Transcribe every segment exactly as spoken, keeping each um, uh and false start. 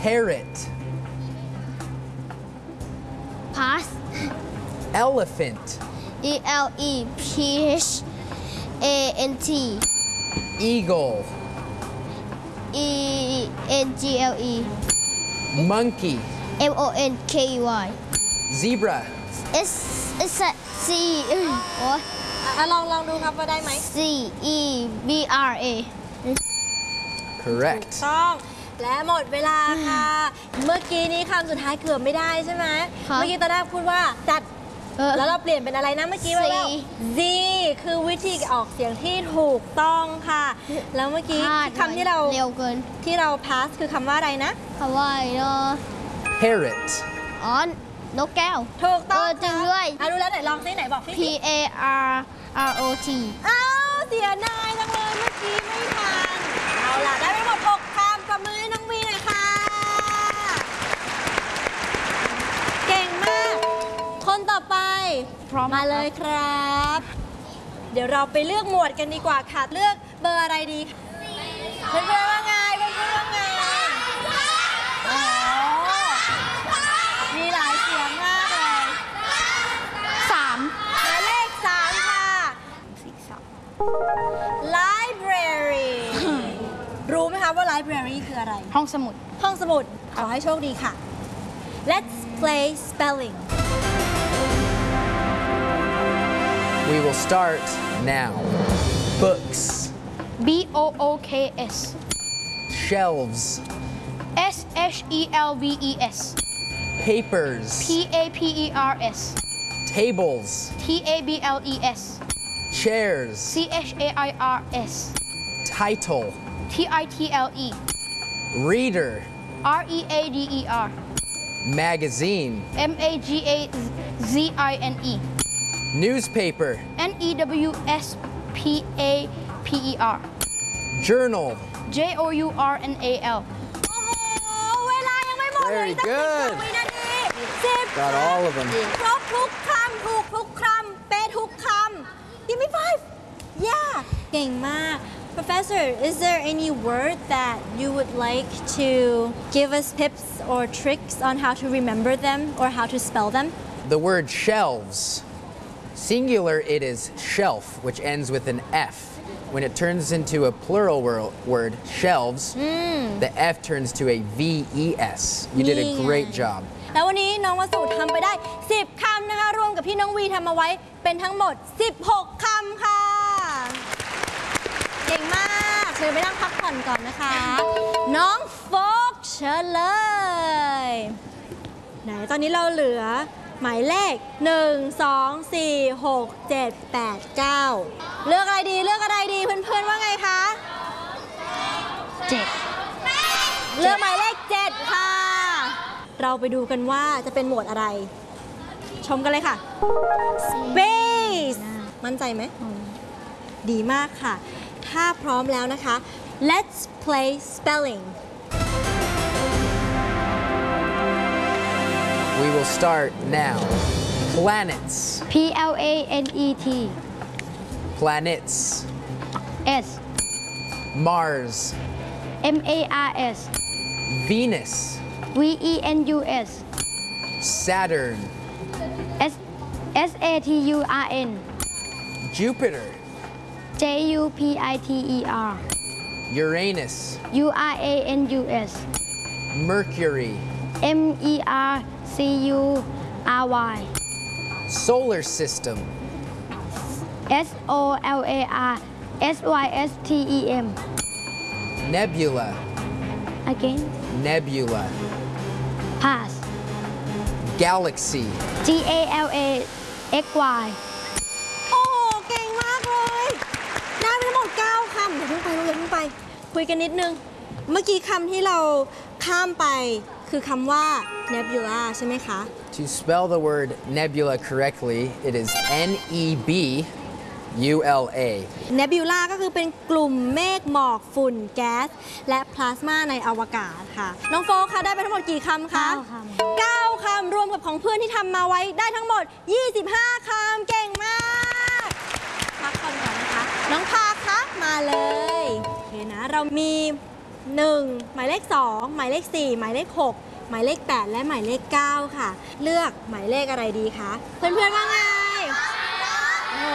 Parrot. pass Elephant. E L E P H A N T Eagle. E N G L E Monkey. M O N K E Y Zebra. S S C โอ้ยอ่ะลองลองดูครับว่าได้ไหม C E B R A Correct. ต้องและหมดเวลาค่ะ เมื่อกี้นี้คำสุดท้ายเกือบไม่ได้ใช่ไหมครับเมื่อกี้ตอนแรกพูดว่าจัดเออแล้วเราเปลี่ยนเป็นอะไรนะเมื่อกี้มาแล้ว Z Z คือวิธีออกเสียงที่ถูกต้องค่ะ แล้วเมื่อกี้พลาดคำที่เราเร็วเกินที่เรา pass คือคำว่าอะไรนะคำว่าอะไรเนาะ Parrot. อ๋อนกแก้วถูกต้องเออจริงด้วยอ่ะรู้แล้วไหนลองซิไหนบอกพี่ P A R R O T อ้าวเสียดายจังเลยเมื่อกี้ไม่ทัน เอาล่ะ ได้ไปหมดหกคำประมือให้น้องวีหน่อยค่ะ เก่งมาก คนต่อไปพร้อมมาเลยครับ เดี๋ยวเราไปเลือกหมวดกันดีกว่าค่ะ เลือกเบอร์อะไรดีเพื่อนๆว่าไงเพื่อนๆว่าไงโอ้โหมีหลายเสียงมากเลยสามหมายเลขสามค่ะสี่สาม library รู้ไหมคะว่า library คืออะไรห้องสมุดห้องสมุด ขอให้โชคดีค่ะ let's play spelling We will start now. Books. B O O K S Shelves. S H E L V E S Papers. P A P E R S Tables. T A B L E S Chairs. C H A I R S Title. T I T L E Reader. R E A D E R Magazine. M A G A Z I N E Newspaper. N E W S P A P E R Journal. J O U R N A L โอ้โห เวลายังไม่หมดเลย Very ตั้งสิบ good วินาทีสิบ Got all of them. ครบทุกคำถูกทุกคำเป๊ะทุกคำ Give me five yeah เก่งมาก Professor is there any word that you would like to give us tips or tricks on how to remember them or how to spell them The word shelves. Singular, it is shelf, which ends with an F. When it turns into a plural wor- word, shelves, the F turns to a V E S. You did a great job. แล้ววันนี้น้องวสุทำไปได้สิบคำนะคะรวมกับที่น้องวีทำมาไว้เป็นทั้งหมดสิบหกคำค่ะ เก่งมากเชิญไปนั่งพักผ่อนก่อนนะคะ น้องโฟกเชิญเลย ไหนตอนนี้เราเหลือหมายเลขหนึ่ง สอง สี่ หก เจ็ด แปด เก้าเลือกอะไรดีเลือกอะไรดีเพื่อนๆว่าไงคะเจ็ดเลือกหมายเลขเจ็ดค่ะ เราไปดูกันว่าจะเป็นหมวดอะไร ชมกันเลยค่ะ Space มั่นใจไหม ดีมากค่ะ ถ้าพร้อมแล้วนะคะ Let's play spelling We will start now. Planets. P L A N E T Planets. S Mars. M A R S Venus. V E N U S Saturn. S S A T U R N Jupiter. J U P I T E R Uranus. U R A N U S Mercury. M E R C U R Y Solar system. S O L A R S Y S T E M Nebula. Again Nebula. Pass Galaxy. G A L A X Y โอ้โห เก่งมากเลย ได้ไปทั้งหมดเก้าคำอย่าเพิ่งไปลูกอย่าเพิ่งไป คุยกันนิดนึง เมื่อกี้คำที่เราข้ามไปคือคำว่า nebula ใช่ไหมคะ To spell the word nebula correctly, it is N E B U L A. nebula ก็คือเป็นกลุ่มเมฆหมอกฝุ่นแก๊สและพลาสมาในอวกาศค่ะ น้องโฟกคะได้ไปทั้งหมดกี่คำคะเก้าคำเก้าคำรวมกับของเพื่อนที่ทำมาไว้ได้ทั้งหมด ยี่สิบห้า คำเก่งมากพักก่อนก่อนนะคะ น้องพาคะมาเลยโอเคนะ เรามีหนึ่งหมายเลขสองหมายเลขสี่หมายเลขหกหมายเลขแปดและหมายเลขเก้าค่ะเลือกหมายเลขอะไรดีคะเพื่อนๆว่าไงโอ้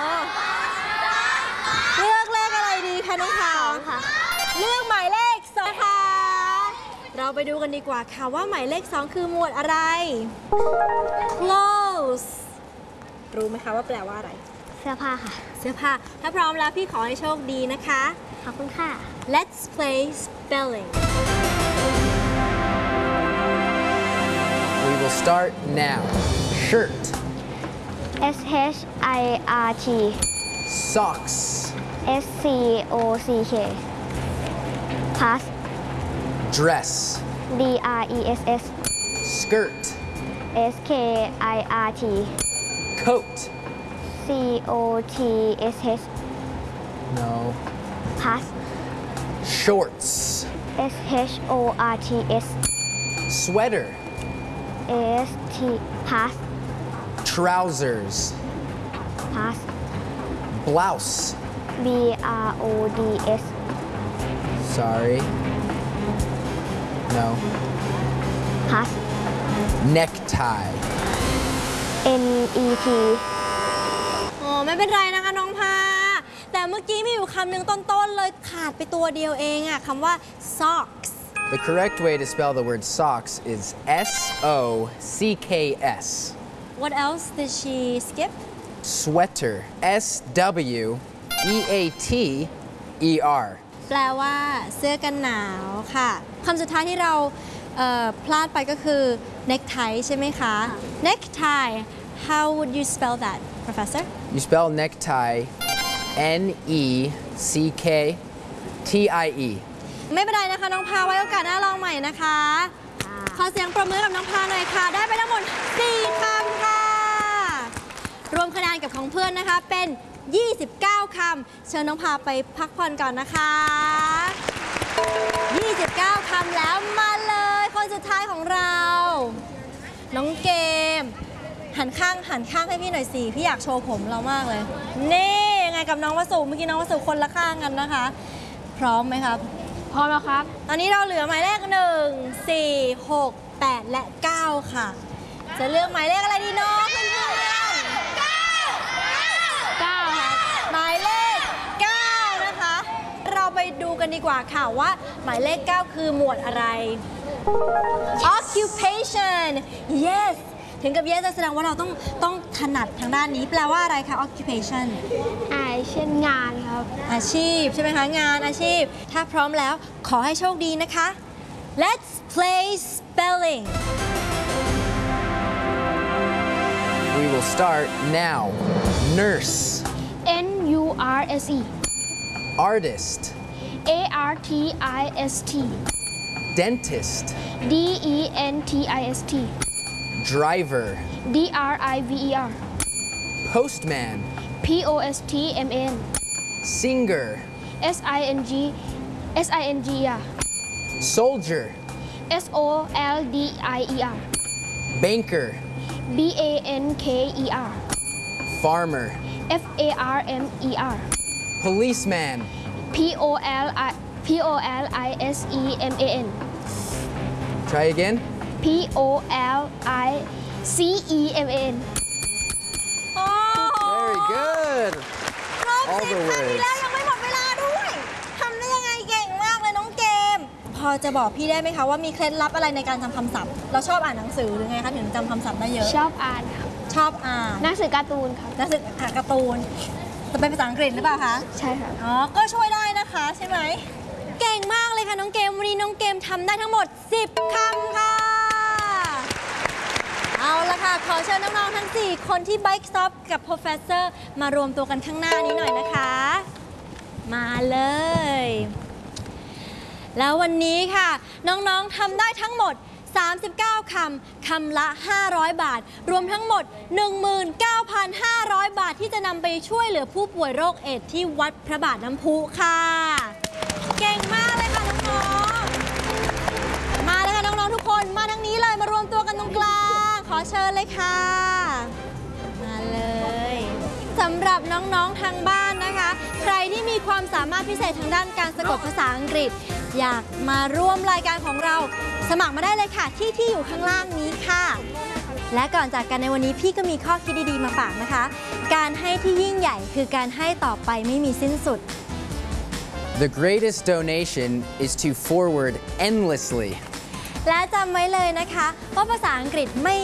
เลือกเลขอะไรดีคะน้องพาวค่ะเลือกหมายเลขสองค่ะเราไปดูกันดีกว่าค่ะว่าหมายเลขสองคือหมวดอะไร clothes รู้ไหมคะว่าแปลว่าอะไรเสื้อผ้าค่ะเสื้อผ้าถ้าพร้อมแล้วพี่ขอให้โชคดีนะคะขอบคุณค่ะ Let's play spelling We will start now. Shirt, S H I R T socks, S C O C K Pass dress, D R E S S skirt, S K I R T coat. C O T S H No. Pass Shorts, S H O R T S sweater, S T Pass trousers, Pass blouse. B R O D S Sorry. No. Pass Necktie. N E T อ๋อไม่เป็นไรนะคะน้องพาแต่เมื่อกี้มีอยู่คำหนึ่งต้นๆเลยขาดไปตัวเดียวเองอะคำว่า socks The correct way to spell the word socks is S O C K S. What else did she skip Sweater, S W E A T E R. แปลว่าเสื้อกันหนาวค่ะคำสุดท้ายที่เราเอ่อพลาดไปก็คือ necktie ใช่ไหมคะ necktie how would you spell that professor You spell necktie N E C K T I E. ไม่เป็นไรนะคะน้องพาไว้โอกาสหน้าลองใหม่นะคะขอเสียงปรบมือกับน้องพาหน่อยค่ะได้ไปทั้งหมดสี่คำค่ะรวมคะแนนกับของเพื่อนนะคะเป็นยี่สิบเก้าคำเชิญน้องพาไปพักผ่อนก่อนนะคะยี่สิบเก้าคำแล้วมาเลยคนสุดท้ายของเราน้องเกมหันข้างหันข้างให้พี่หน่อยสิพี่อยากโชว์ผมเรามากเลยนี่ยังไงกับน้องวสุเมื่อกี้น้องวสุคนละข้างกันนะคะพร้อมไหมครับพร้อมแล้วครับตอนนี้เราเหลือหมายเลขหนึ่ง สี่ หก แปดและเก้าค่ะจะเลือกหมายเลขอะไรดีเนาะเพื่อนๆเก้าเก้าครับหมายเลขเก้านะคะเราไปดูกันดีกว่าค่ะว่าหมายเลขเก้าคือหมวดอะไร occupation yes ถึงกับ yes แสดงว่าเราต้องต้องถนัดทางด้านนี้แปลว่าอะไรคะ occupation อ่าเช่นงานครับอาชีพใช่ไหมคะงานอาชีพถ้าพร้อมแล้วขอให้โชคดีนะคะ Let's play spelling We will start now. Nurse, N U R S E artist, A R T I S T dentist, D E N T I S T driver, D R I V E R postman, P O S T M A N singer, S I N G S I N G E R soldier, S O L D I E R banker, B A N K E R farmer, F A R M E R policeman, P O L I P O L I S E M A N Try again. P O L I C E M A N โอ้ Very good. ครบสิบคำนี้แล้วยังไม่หมดเวลาด้วยทำได้ยังไงเก่งมากเลยน้องเกมพอจะบอกพี่ได้ไหมคะว่ามีเคล็ดลับอะไรในการจำคำศัพท์เราชอบอ่านหนังสือหรือไงคะถึงจำคำศัพท์ได้เยอะชอบอ่านครับชอบอ่านหนังสือการ์ตูนครับหนังสืออ่านการ์ตูนจะเป็นภาษาอังกฤษหรือเปล่าคะใช่ครับอ๋อก็ช่วยได้นะคะใช่ไหมเก่งมากเลยค่ะน้องเกมวันนี้น้องเกมทำได้ทั้งหมดสิบคำค่ะเอาละค่ะขอเชิญน้องๆทั้งสี่คนที่ Bike Stop กับ Professor มารวมตัวกันข้างหน้านี้หน่อยนะคะมาเลยแล้ววันนี้ค่ะน้องๆทำได้ทั้งหมดสามสิบเก้าคำคำละห้าร้อยบาทรวมทั้งหมด หนึ่งหมื่นเก้าพันห้าร้อย บาทที่จะนำไปช่วยเหลือผู้ป่วยโรคเอดส์ที่วัดพระบาทน้ำพุค่ะเก่งมากเลยค่ะน้องๆมาเลยค่ะน้องๆทุกคนมาทางนี้เลยมารวมตัวกันตรงกลางขอเชิญเลยค่ะมาเลยสำหรับน้องๆทางบ้านนะคะใครที่มีความสามารถพิเศษทางด้านการสะกดภาษาอังกฤษอยากมาร่วมรายการของเราสมัครมาได้เลยค่ะที่ที่อยู่ข้างล่างนี้ค่ะ และก่อนจากกันในวันนี้พี่ก็มีข้อคิดดีๆมาฝากนะคะ การให้ที่ยิ่งใหญ่คือการให้ต่อไปไม่มีสิ้นสุด The greatest donation is to forward endlessly. และจำไว้เลยนะคะว่าภาษาอังกฤษไม่